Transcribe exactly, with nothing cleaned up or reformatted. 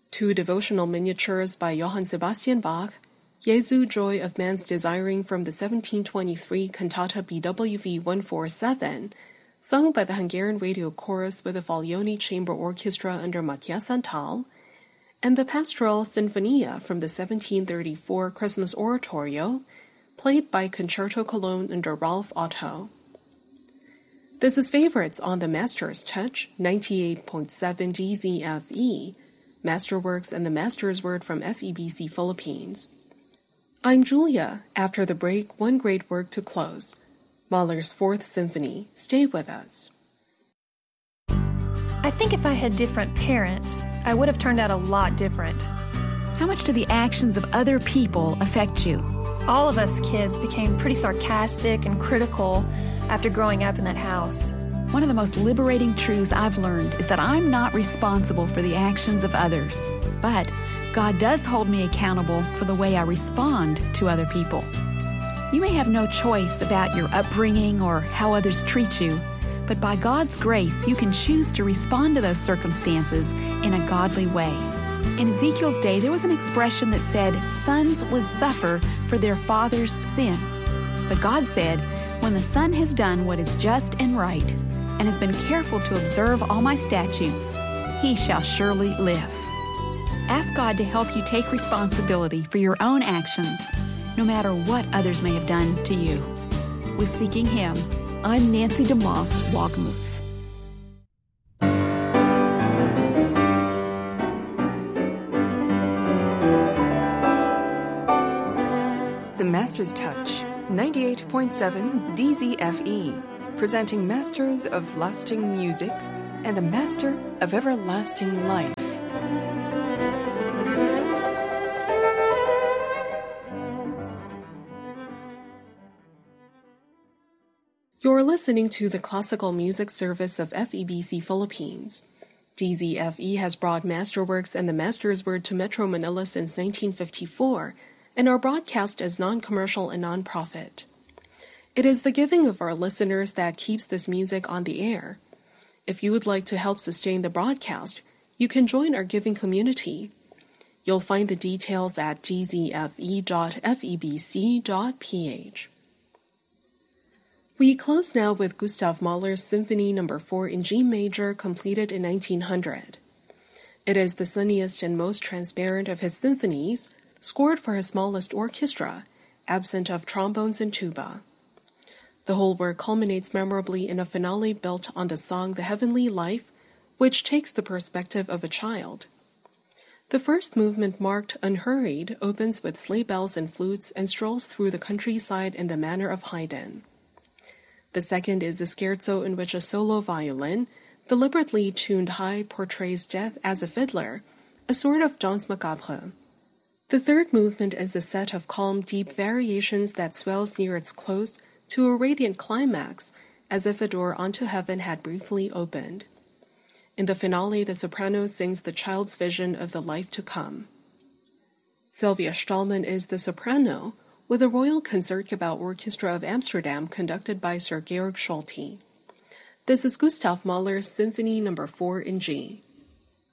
Two devotional miniatures by Johann Sebastian Bach, Jesu Joy of Man's Desiring from the seventeen twenty-three cantata B W V one forty-seven, sung by the Hungarian Radio Chorus with the Faglioni Chamber Orchestra under Matthias Santal, and the Pastoral Sinfonia from the seventeen thirty-four Christmas Oratorio, played by Concerto Cologne under Ralph Otto. This is Favorites on the Master's Touch, ninety-eight point seven D Z F E, Masterworks and the Master's Word from F E B C Philippines. I'm Julia. After the break, one great work to close. Mahler's Fourth Symphony. Stay with us. I think if I had different parents, I would have turned out a lot different. How much do the actions of other people affect you? All of us kids became pretty sarcastic and critical after growing up in that house. One of the most liberating truths I've learned is that I'm not responsible for the actions of others, but God does hold me accountable for the way I respond to other people. You may have no choice about your upbringing or how others treat you, but by God's grace, you can choose to respond to those circumstances in a godly way. In Ezekiel's day, there was an expression that said, sons would suffer for their father's sin. But God said, when the son has done what is just and right, and has been careful to observe all my statutes, he shall surely live. Ask God to help you take responsibility for your own actions, no matter what others may have done to you. With Seeking Him, I'm Nancy DeMoss Wogmuth. The Master's Touch, ninety-eight point seven D Z F E, presenting Masters of Lasting Music and the Master of Everlasting Life. You're listening to the classical music service of F E B C Philippines. D Z F E has brought Masterworks and the Master's Word to Metro Manila since nineteen fifty-four and are broadcast as non-commercial and non-profit. It is the giving of our listeners that keeps this music on the air. If you would like to help sustain the broadcast, you can join our giving community. You'll find the details at d z f e dot f e b c dot p h. We close now with Gustav Mahler's Symphony Number four in G Major, completed in nineteen hundred. It is the sunniest and most transparent of his symphonies, scored for his smallest orchestra, absent of trombones and tuba. The whole work culminates memorably in a finale built on the song The Heavenly Life, which takes the perspective of a child. The first movement, marked unhurried, opens with sleigh bells and flutes and strolls through the countryside in the manner of Haydn. The second is a scherzo in which a solo violin, deliberately tuned high, portrays Death as a fiddler, a sort of danse macabre. The third movement is a set of calm, deep variations that swells near its close to a radiant climax, as if a door onto heaven had briefly opened. In the finale, the soprano sings the child's vision of the life to come. Sylvia Stallman is the soprano, with the Royal Concertgebouw Orchestra of Amsterdam conducted by Sir Georg Scholti. This is Gustav Mahler's Symphony Number four in G.